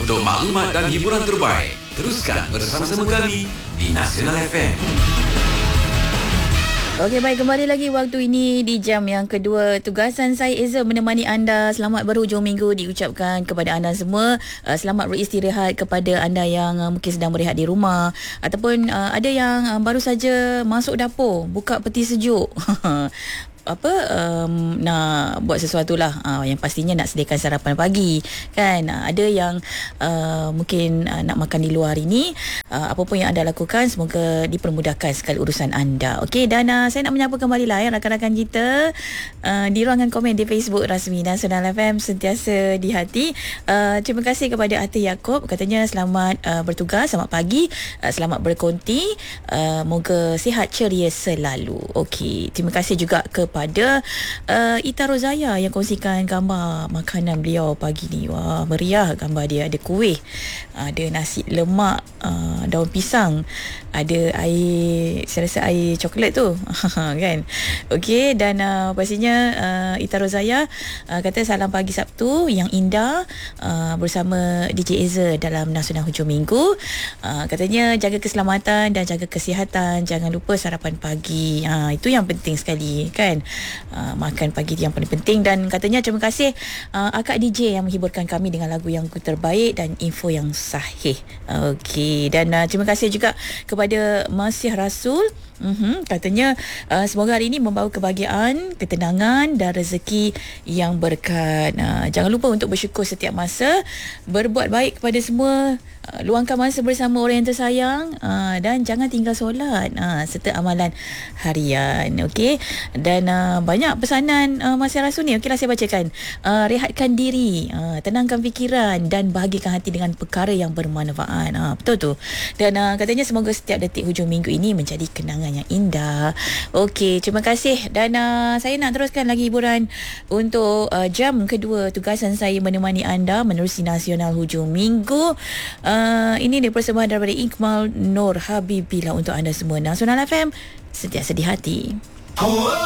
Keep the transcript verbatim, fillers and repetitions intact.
Untuk maklumat dan hiburan terbaik, teruskan bersama-sama kami di Nasional F M. Okey, baik, kembali lagi waktu ini di jam yang kedua. Tugasan saya Eza menemani anda. Selamat berhujung minggu diucapkan kepada anda semua. Uh, selamat beristirahat kepada anda yang uh, mungkin sedang berehat di rumah, ataupun uh, ada yang uh, baru saja masuk dapur, buka peti sejuk. apa um, nak buat sesuatu lah, uh, yang pastinya nak sediakan sarapan pagi kan. Uh, ada yang uh, mungkin uh, nak makan di luar hari ni. Uh, apa pun yang anda lakukan, semoga dipermudahkan sekali urusan anda. Okey, dan uh, saya nak menyapa kembali lah ya rakan-rakan kita uh, di ruangan komen di Facebook rasmi Nasional F M, sentiasa di hati. Uh, terima kasih kepada Ati Yaakob, katanya selamat uh, bertugas, selamat pagi, uh, selamat berkonti, uh, moga sihat ceria selalu. Okey, terima kasih juga ke pada uh, Ita Rozaya yang kongsikan gambar makanan beliau pagi ni. Wah, meriah gambar dia. Ada kuih, ada nasi lemak, uh, daun pisang, ada air, saya rasa air coklat tu kan. Okey, dan uh, pastinya uh, Ita Rozaya uh, kata salam pagi Sabtu yang indah uh, bersama D J Eza dalam Nasional Hujung Minggu. Uh, katanya jaga keselamatan dan jaga kesihatan, jangan lupa sarapan pagi. Uh, itu yang penting sekali kan. Uh, makan pagi yang paling penting. Dan katanya terima kasih uh, akak D J yang menghiburkan kami dengan lagu yang terbaik dan info yang sahih. Okey, dan uh, terima kasih juga kepada Masih Rasul. Mm-hmm. Katanya uh, semoga hari ini membawa kebahagiaan, ketenangan dan rezeki yang berkat. Uh, jangan lupa untuk bersyukur setiap masa, berbuat baik kepada semua, uh, luangkan masa bersama orang yang tersayang, uh, dan jangan tinggal solat uh, serta amalan harian. Okey, dan uh, banyak pesanan uh, Masih Rasul ni. Okeylah, saya bacakan. Uh, rehatkan diri, uh, tenangkan fikiran dan bahagikan hati dengan perkara yang bermanfaat. Uh, betul tu. Dan uh, katanya semoga setiap detik hujung minggu ini menjadi kenangan yang indah. Okey, terima kasih. Dan uh, saya nak teruskan lagi hiburan untuk uh, jam kedua tugasan saya menemani anda menerusi Nasional Hujung Minggu. Uh, ini dia persembahan daripada Iqmal Nur Habibillah untuk anda semua. Nasional F M, sentiasa di hati.